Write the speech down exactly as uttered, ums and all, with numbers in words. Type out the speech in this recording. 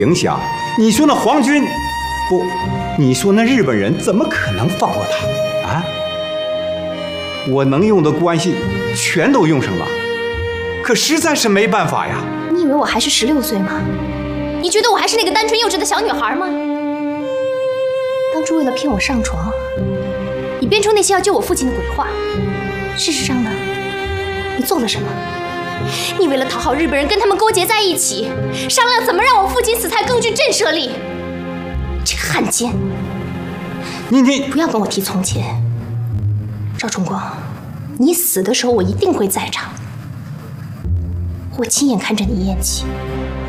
影响？你说那皇军，不，你说那日本人怎么可能放过他啊？我能用的关系全都用上了，可实在是没办法呀。 你以为我还是十六岁吗？你觉得我还是那个单纯幼稚的小女孩吗？当初为了骗我上床，你编出那些要救我父亲的鬼话。事实上呢，你做了什么？你为了讨好日本人，跟他们勾结在一起，商量怎么让我父亲死在更具震慑力。这个汉奸！ 你你不要跟我提从前，赵崇光，你死的时候我一定会在场，我亲眼看着你咽气。